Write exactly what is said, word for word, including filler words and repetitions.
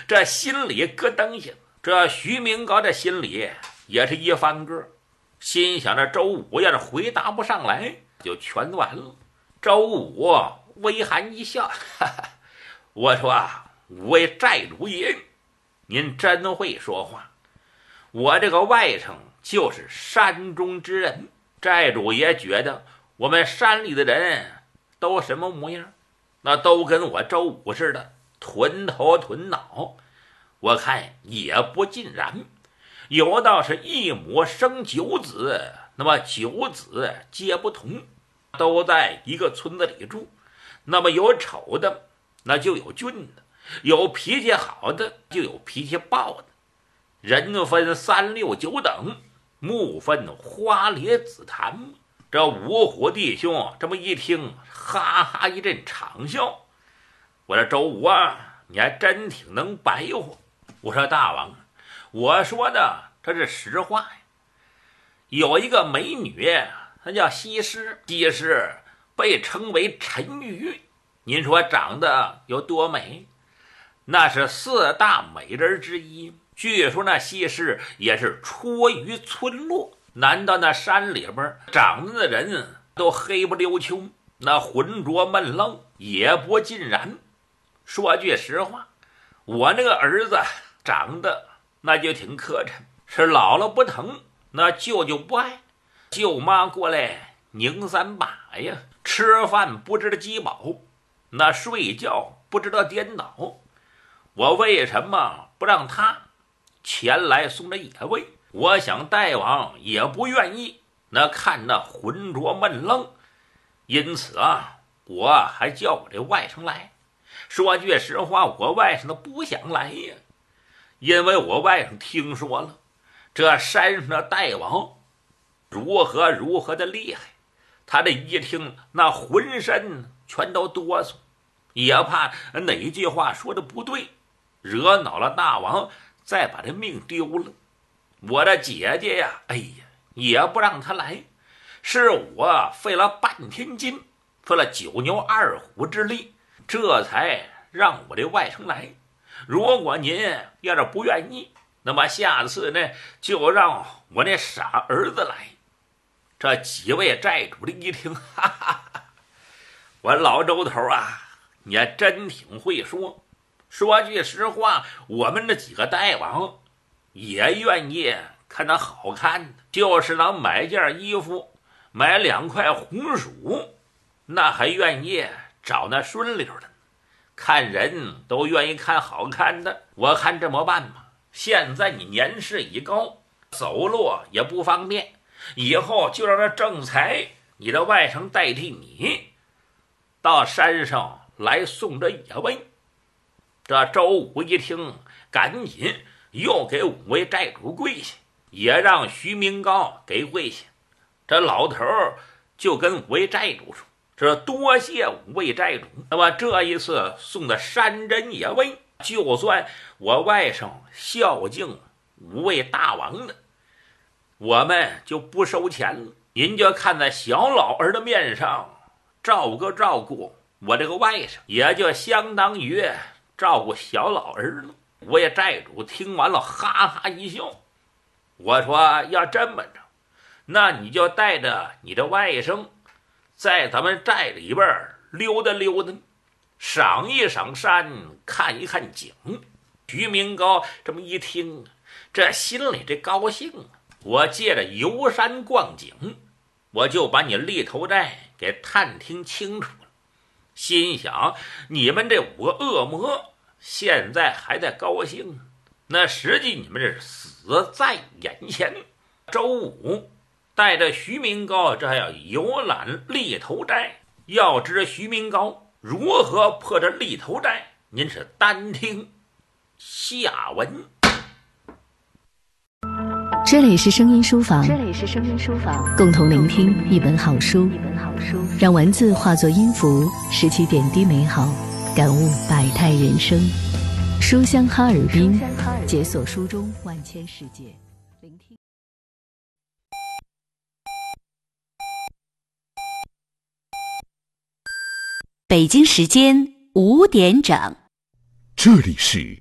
这心里咯噔一下。这徐明高这心里也是一翻个，心想着周武要是回答不上来，就全完了。周武微含一笑，哈哈，我说啊，五位寨主爷，您真会说话。我这个外甥就是山中之人，寨主爷觉得我们山里的人都什么模样？那都跟我周武似的，屯头屯脑。我看也不尽然，有道是一母生九子，那么九子皆不同，都在一个村子里住。那么有丑的，那就有俊的，有脾气好的，就有脾气暴的。人分三六九等，木分花列紫檀。这五虎弟兄这么一听，哈哈一阵长笑。我说周武啊，你还真挺能白话。我说大王，我说的这是实话呀。有一个美女，她叫西施，西施被称为沉鱼，您说长得有多美？那是四大美人之一。据说那西施也是出于村落，难道那山里边长得的人都黑不溜秋，那浑浊闷愣？也不尽然。说句实话，我那个儿子长得那就挺磕碜，是姥姥不疼，那舅舅不爱，舅妈过来拧三把呀，吃饭不知道饥饱，那睡觉不知道颠倒。我为什么不让他前来送这野味？我想大王也不愿意，那看那浑浊闷愣，因此啊，我还叫我这外甥来。说句实话，我外甥都不想来呀，因为我外甥听说了这山上的大王如何如何的厉害，他这一听那浑身全都哆嗦，也怕哪句话说的不对，惹恼了大王，再把这命丢了。我的姐姐呀，哎呀，也不让他来，是我费了半天劲，费了九牛二虎之力，这才让我这外甥来。如果您要是不愿意，那么下次呢，就让我那傻儿子来。这几位寨主的一听，哈哈哈，我老周头啊，你还真挺会说。说句实话，我们这几个大王也愿意看他好看的，就是能买件衣服，买两块红薯，那还愿意找那顺溜的。看人都愿意看好看的，我看这么办吧，现在你年事已高，走路也不方便，以后就让这正财你的外甥代替你到山上来送这野味。这周武一听，赶紧又给五位寨主跪下，也让徐明高给跪下。这老头就跟五位寨主说，这多谢五位寨主，那么这一次送的山珍野味，就算我外甥孝敬五位大王的，我们就不收钱了。您就看在小老儿的面上，照顾照顾我这个外甥，也就相当于照顾小老儿了。五位寨主听完了，哈哈一笑。我说要这么着，那你就带着你的外甥在咱们寨里边溜达溜达，赏一赏山，看一看景。徐明高这么一听，这心里这高兴啊！我借着游山逛景，我就把你立头寨给探听清楚了。心想你们这五个恶魔现在还在高兴，那实际你们是死在眼前。周武带着徐明高这要游览立头寨，要知徐明高如何破这立头寨，您是单听下文。 这里是声音书房，这里是声音书房，共同聆听一本好书，一本好书，让文字化作音符，拾起点滴美好，感悟百态人生。书香哈尔滨，解锁书中万千世界。聆听北京时间五点整， 这里是